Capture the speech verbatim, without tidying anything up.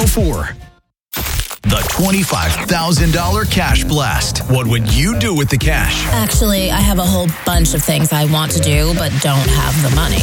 four. The twenty-five thousand dollars Cash Blast. What would you do with the cash? Actually, I have a whole bunch of things I want to do, but don't have the money.